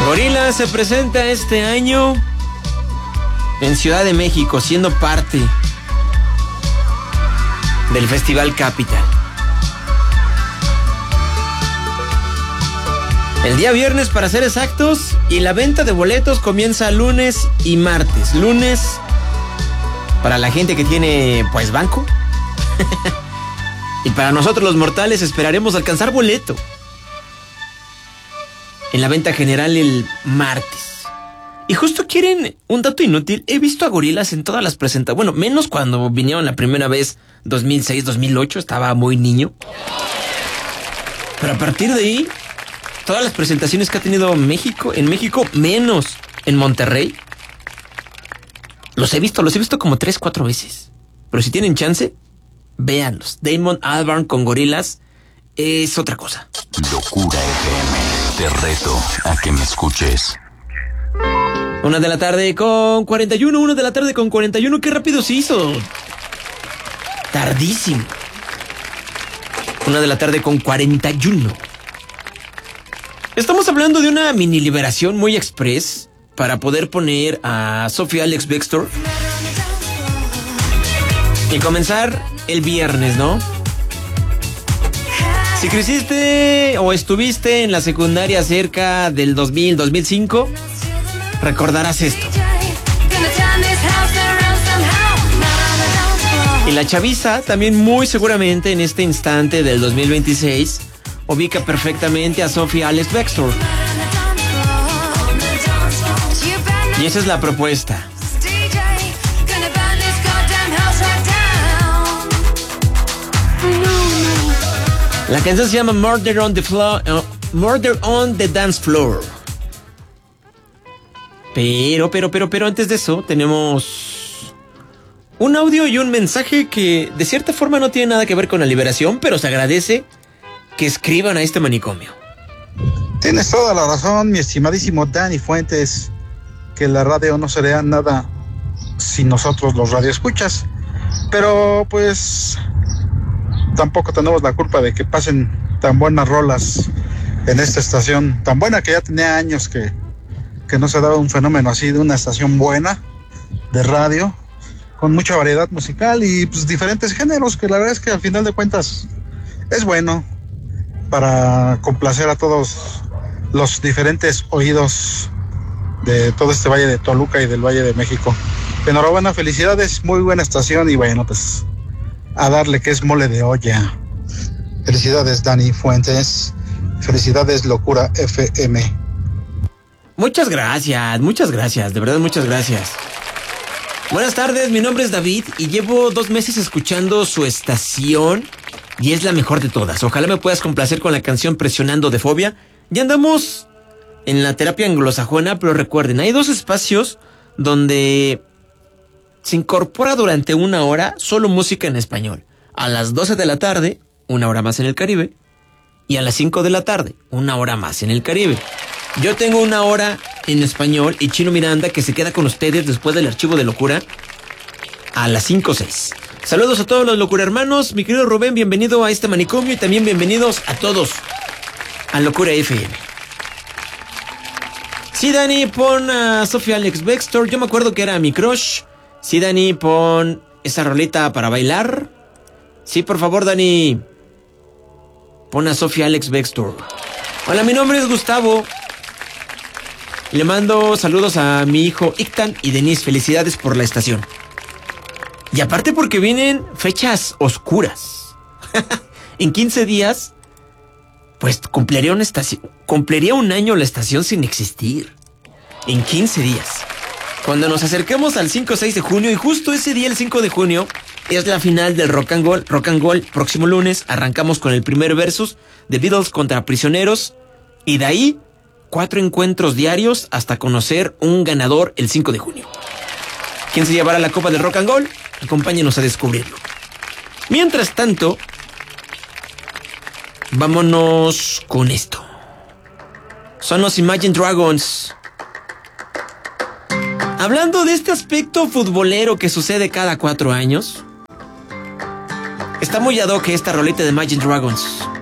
Gorillaz se presenta este año en Ciudad de México, siendo parte del Festival Capital. El día viernes, para ser exactos, y la venta de boletos comienza lunes y martes. Lunes para la gente que tiene, pues, banco. Y para nosotros los mortales esperaremos alcanzar boleto en la venta general el martes. Y justo quieren un dato inútil. He visto a Gorillaz en todas las presentaciones. Bueno, menos cuando vinieron la primera vez, 2006, 2008. Estaba muy niño. Pero a partir de ahí, todas las presentaciones que ha tenido en México, menos en Monterrey, los he visto como 3, 4 veces. Pero si tienen chance, véanlos. Damon Albarn con Gorillaz es otra cosa. Locura FM, te reto a que me escuches. 1 de la tarde con 41. Qué rápido se hizo. Tardísimo. 1 de la tarde con 41. Estamos hablando de una mini liberación muy express para poder poner a Sophie Alex Bextor y comenzar el viernes, ¿no? Si creciste o estuviste en la secundaria cerca del 2000, 2005, recordarás esto. Y la chaviza también muy seguramente en este instante del 2026 ubica perfectamente a Sophie Alex Bextor. Y esa es la propuesta. La canción se llama Murder on the Dance Floor. Pero antes de eso tenemos un audio y un mensaje que de cierta forma no tiene nada que ver con la liberación, pero se agradece que escriban a este manicomio. Tienes toda la razón, mi estimadísimo Dani Fuentes, que la radio no sería nada sin nosotros los radioescuchas, pero pues tampoco tenemos la culpa de que pasen tan buenas rolas en esta estación, tan buena que ya tenía años que no se daba un fenómeno así de una estación buena de radio, con mucha variedad musical y pues diferentes géneros, que la verdad es que al final de cuentas es bueno para complacer a todos los diferentes oídos de todo este Valle de Toluca y del Valle de México. Enhorabuena, felicidades, muy buena estación y bueno, pues a darle que es mole de olla. Felicidades, Dani Fuentes. Felicidades, Locura FM. Muchas gracias, de verdad muchas gracias. Buenas tardes, mi nombre es David y llevo 2 meses escuchando su estación y es la mejor de todas. Ojalá me puedas complacer con la canción Presionando de Fobia. Ya andamos en la terapia anglosajona, pero recuerden, hay 2 espacios donde se incorpora durante 1 hora solo música en español. A las 12 de la tarde, 1 hora más en el Caribe. Y a las 5 de la tarde, 1 hora más en el Caribe. Yo tengo 1 hora en español y Chino Miranda, que se queda con ustedes después del archivo de locura a las 5 o 6. Saludos a todos los locura hermanos. Mi querido Rubén, bienvenido a este manicomio y también bienvenidos a todos a Locura FM. Sí, Dani, pon a Sophie Alex Bextor. Yo me acuerdo que era mi crush. Sí, Dani, pon esa roleta para bailar. Sí, por favor, Dani, pon a Sophie Alex Bextor. Hola, mi nombre es Gustavo. Le mando saludos a mi hijo Ictan y Denise. Felicidades por la estación. Y aparte porque vienen fechas oscuras. En 15 días, pues cumpliría 1 año la estación sin existir. En 15 días. Cuando nos acerquemos al 5 o 6 de junio, y justo ese día, el 5 de junio, es la final del Rock and Gold. Rock and Gold, próximo lunes, arrancamos con el primer versus de Beatles contra Prisioneros. Y de ahí, 4 encuentros diarios hasta conocer un ganador el 5 de junio. ¿Quién se llevará la copa del Rock and Gold? Acompáñenos a descubrirlo. Mientras tanto, vámonos con esto. Son los Imagine Dragons. Hablando de este aspecto futbolero que sucede cada 4 años, está muy ad hoc esta roleta de Imagine Dragons.